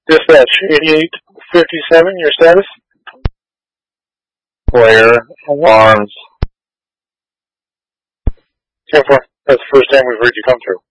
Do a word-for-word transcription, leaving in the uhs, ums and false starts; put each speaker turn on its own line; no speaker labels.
Dispatch eighty-eight fifty-seven, your status? Player alarms. ten four, that's the first time we've heard you come through.